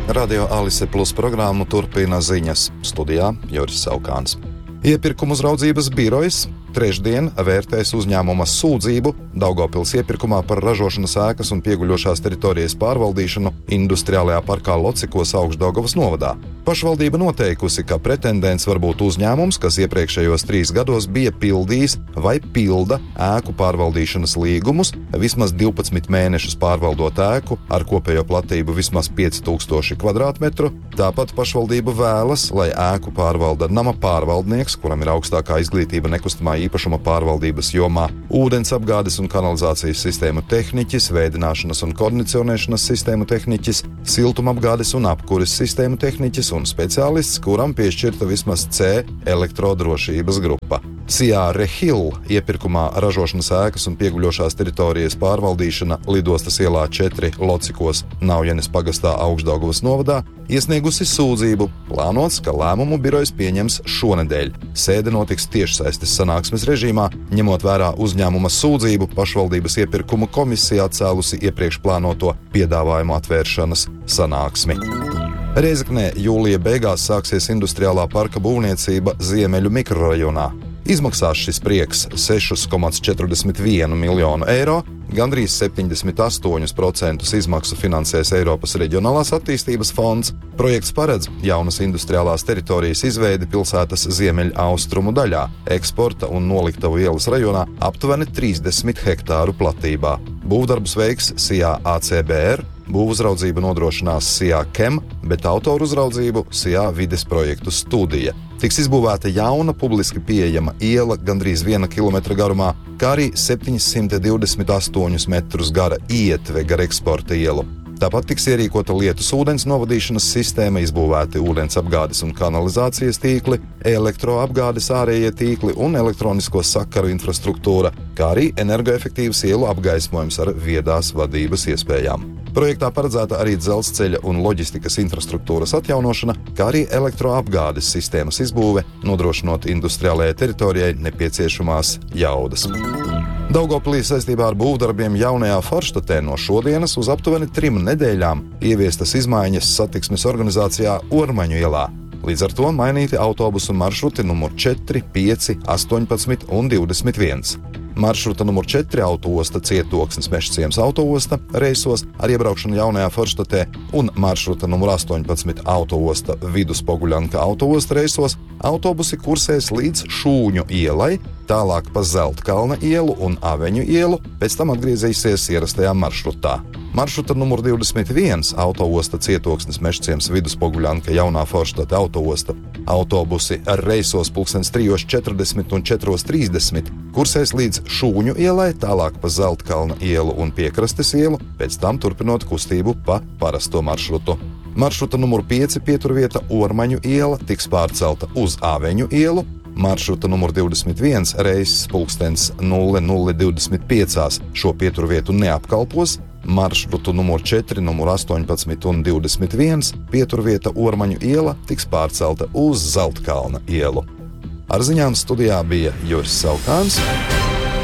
Radio Alise Plus programmu turpina ziņas. Studijā Juris Saukāns. Iepirkuma uzraudzības birojas trešdien vērtēs uzņēmuma sūdzību Daugavpils iepirkumā par ražošanas ēkas un pieguļošās teritorijas pārvaldīšanu industriālajā parkā Locikos Augšdaugavas novadā. Pašvaldība noteikusi, ka pretendents var būt uzņēmums, kas iepriekšējos 3 gados bija pildījis vai pilda ēku pārvaldīšanas līgumus, vismaz 12 mēnešus pārvaldot ēku ar kopējo platību vismaz 5000 kvadrātmetru. Tāpat pašvaldība vēlas, lai ēku pārvalda nama pārvaldnieks, kuram ir augstākā izglītība nekustamā īpašuma pārvaldības jomā, ūdensapgādes un kanalizācijas sistēmu tehniķis, vēdināšanas un kondicionēšanas sistēmu tehniķis, siltumapgādes un apkures sistēmu tehniķis un speciālists, kuram piešķirta vismaz C elektrodrošības grupa. Sijā Rehil iepirkumā ražošanas ēkas un pieguļošās teritorijas pārvaldīšana Lidostas ielā 4 Locikos Naujenes pagastā Augšdaugavas novadā iesniegusi sūdzību. Plānots, ka lēmumu birojas pieņems šonedēļ. Sēde notiks tiešsaistes sanāksmes režīmā, ņemot vērā uzņēmuma sūdzību, pašvaldības iepirkuma komisija atcēlusi iepriekš plānoto piedāvājumu atvēršanas sanāksmi. Rēzeknē jūlija beigās sāksies industriālā parka būvniecība Ziemeļu mikrorajonā. Izmaksās šis prieks 6,41 miljonu eiro, gandrīz 78% izmaksu finansēs Eiropas Reģionālās attīstības fonds. Projekts paredz jaunas industriālās teritorijas izveidi pilsētas ziemeļaustrumu daļā, eksporta un noliktavu ielas rajonā aptuveni 30 hektāru platībā. Būvdarbus veiks Sijā ACBR, būvuzraudzību nodrošinās Sijā KEM, bet autoru uzraudzību Sijā vides projektu studija. Tiks izbūvēta jauna, publiski pieejama iela gandrīz 1 kilometra garumā, kā arī 728 metrus gara ietve gar eksporta ielu. Tāpat tiks ierīkota lietus ūdens novadīšanas sistēma, izbūvēti ūdensapgādes un kanalizācijas tīkli, elektroapgādes ārējie tīkli un elektronisko sakaru infrastruktūra, kā arī energoefektīvs ielu apgaismojums ar viedās vadības iespējām. Projektā paredzēta arī dzelzceļa un loģistikas infrastruktūras atjaunošana, kā arī elektroapgādes sistēmas izbūve, nodrošinot industriālajai teritorijai nepieciešamās jaudas. Daugavpilī saistībā ar būvdarbiem jaunajā Forštatē no šodienas uz aptuveni 3 nedēļām ieviestas izmaiņas satiksmes organizācijā Ormaņu ielā. Līdz ar to mainīti autobusu maršruti numur 4, 5, 18 un 21. Maršruta numur 4 autoosta Cietoksnis Mežciems autoosta reisos ar iebraukšanu jaunajā Forštatē un maršruta numur 18 autoosta Viduspoguļanka autoosta reisos autobusi kursēs līdz Šūņu ielai, tālāk pa Zeltkalna ielu un Aveņu ielu, pēc tam atgriezīsies ierastajā maršrutā. Maršruta numur 21 autoosta Cietoksnis Mežciems Viduspoguļanka jaunā Forštate autoosta autobusi ar reisos 3:40 un 4:30 kursēs līdz Šūņu ielai, tālāk pa Zeltkalna ielu un Piekrastes ielu, pēc tam turpinot kustību pa parasto maršrutu. Maršruta numur 5 pieturvieta Ormaņu iela tiks pārcelta uz Aveņu ielu, maršruta numur 21 reises 00:25 šo pieturvietu neapkalpos, maršrutu numur 4, numur 18 un 21 pieturvieta Ormaņu iela tiks pārcelta uz Zeltkalna ielu. Ar ziņām studijā bija Juris Saukāns.